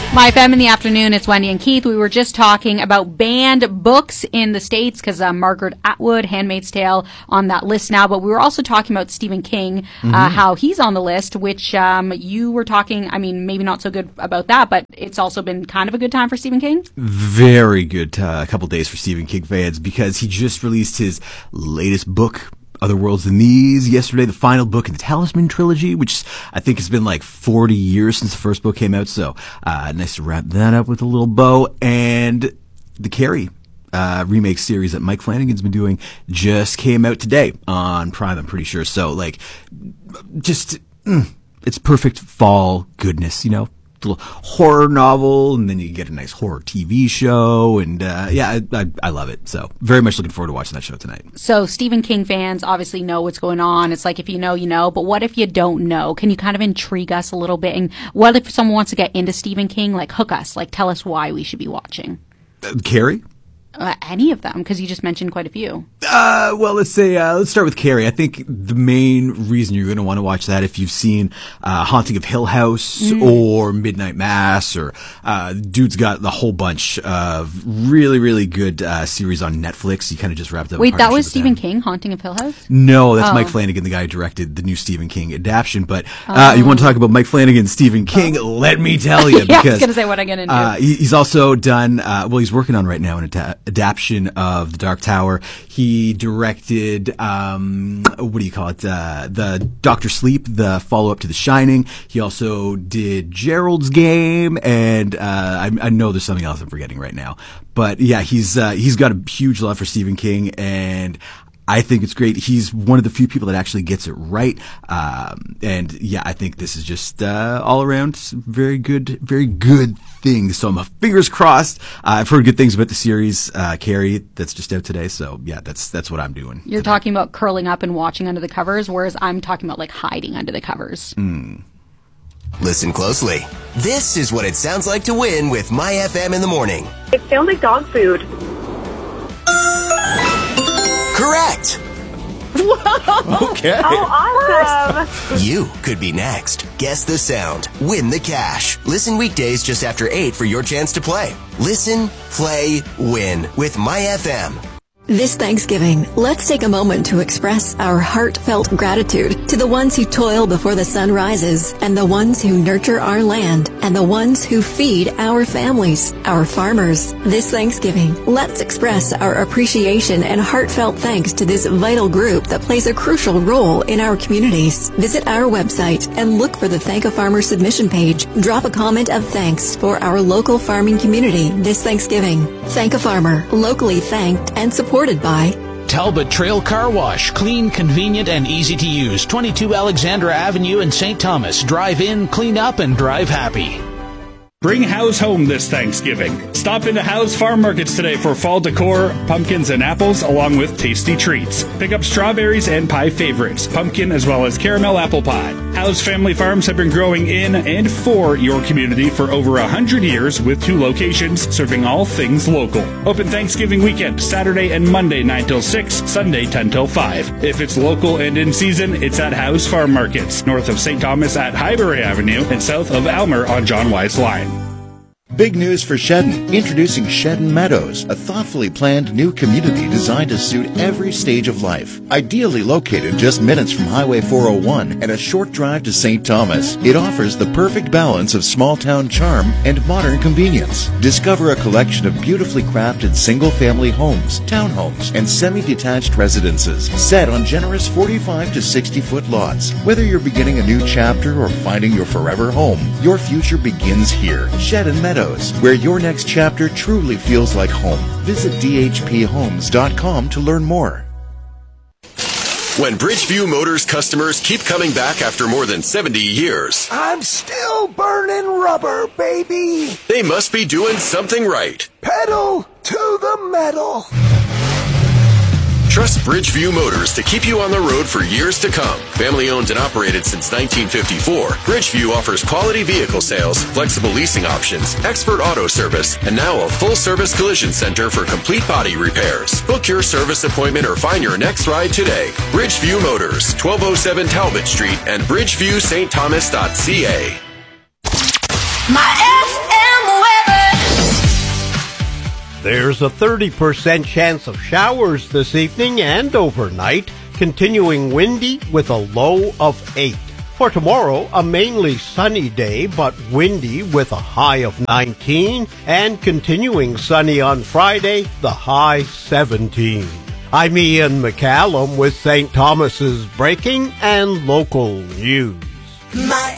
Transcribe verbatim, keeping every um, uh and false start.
My F M in the afternoon, it's Wendy and Keith. We were just talking about banned books in the States because uh, Margaret Atwood, Handmaid's Tale, on that list now. But we were also talking about Stephen King, mm-hmm. uh, how he's on the list, which um, you were talking, I mean, maybe not so good about that, but it's also been kind of a good time for Stephen King. Very good uh, couple days for Stephen King fans because he just released his latest book, Other Worlds Than These, yesterday, the final book in the Talisman trilogy, which I think has been like forty years since the first book came out. So, uh, nice to wrap that up with a little bow. And the Carrie, uh, remake series that Mike Flanagan's been doing just came out today on Prime, I'm pretty sure. So, like, just, mm, it's perfect fall goodness, you know? Little horror novel, and then you get a nice horror T V show, and uh, yeah, I, I, I love it. So very much looking forward to watching that show tonight. So Stephen King fans obviously know what's going on. It's like if you know, you know. But what if you don't know? Can you kind of intrigue us a little bit? And what if someone wants to get into Stephen King? Like hook us, like tell us why we should be watching. Uh, Carrie? Uh, any of them, because you just mentioned quite a few. Uh, well, let's say, uh, let's start with Carrie. I think the main reason you're going to want to watch that if you've seen, uh, Haunting of Hill House mm. or Midnight Mass or, uh, dude's got the whole bunch of really, really good, uh, series on Netflix. He kind of just wrapped up. Wait, that was Stephen King, Haunting of Hill House? No, that's oh. Mike Flanagan, the guy who directed the new Stephen King adaptation. But, uh, oh. you want to talk about Mike Flanagan, Stephen King? Oh. Let me tell you. yeah, because, I was going to say what I get into. Uh, he, he's also done, uh, well, he's working on right now an ad- adaptation of The Dark Tower. He directed, um, what do you call it? Uh, the Doctor Sleep, the follow-up to The Shining. He also did Gerald's Game, and, uh, I, I know there's something else I'm forgetting right now. But yeah, he's, uh, he's got a huge love for Stephen King, and I think it's great. He's one of the few people that actually gets it right. Um, and yeah, I think this is just, uh, all around very good, very good thing. So I'm fingers crossed. Uh, I've heard good things about the series, uh, Carrie, that's just out today. So yeah, that's, that's what I'm doing. You're today. talking about curling up and watching under the covers, whereas I'm talking about like hiding under the covers. Mm. Listen closely. This is what it sounds like to win with My F M in the morning. It sounds like dog food. Correct. Whoa. Okay. Oh, awesome. You could be next. Guess the sound. Win the cash. Listen weekdays just after eight for your chance to play. Listen, play, win with My F M. This Thanksgiving, let's take a moment to express our heartfelt gratitude to the ones who toil before the sun rises, and the ones who nurture our land, and the ones who feed our families, our farmers. This Thanksgiving, let's express our appreciation and heartfelt thanks to this vital group that plays a crucial role in our communities. Visit our website and look for the Thank a Farmer submission page. Drop a comment of thanks for our local farming community this Thanksgiving. Thank a Farmer, locally thanked and supported by Talbot Trail Car Wash. Clean, convenient, and easy to use. twenty-two Alexandra Avenue in Saint Thomas. Drive in, clean up, and drive happy. Bring Howe's home this Thanksgiving. Stop into Howe's Farm Markets today for fall decor, pumpkins, and apples, along with tasty treats. Pick up strawberries and pie favorites, pumpkin as well as caramel apple pie. Howe's family farms have been growing in and for your community for over one hundred years with two locations serving all things local. Open Thanksgiving weekend, Saturday and Monday nine till six, Sunday ten till five. If it's local and in season, it's at Howe's Farm Markets, north of Saint Thomas at Highbury Avenue and south of Elmer on John Wise Line. Big news for Shedden. Introducing Shedden Meadows, a thoughtfully planned new community designed to suit every stage of life. Ideally located just minutes from Highway four oh one and a short drive to Saint Thomas, it offers the perfect balance of small-town charm and modern convenience. Discover a collection of beautifully crafted single-family homes, townhomes, and semi-detached residences set on generous forty-five to sixty foot lots. Whether you're beginning a new chapter or finding your forever home, your future begins here. Shedden Meadows, where your next chapter truly feels like home. Visit d h p homes dot com to learn more. When Bridgeview Motors customers keep coming back after more than seventy years, I'm still burning rubber, baby. They must be doing something right. Pedal to the metal. Trust Bridgeview Motors to keep you on the road for years to come. Family owned and operated since nineteen fifty-four, Bridgeview offers quality vehicle sales, flexible leasing options, expert auto service, and now a full-service collision center for complete body repairs. Book your service appointment or find your next ride today. Bridgeview Motors, twelve oh seven Talbot Street and bridgeview st thomas dot c a. My F M There's a thirty percent chance of showers this evening and overnight, continuing windy with a low of eight. For tomorrow, a mainly sunny day, but windy with a high of nineteen, and continuing sunny on Friday, the high seventeen. I'm Ian McCallum with Saint Thomas's breaking and local news. My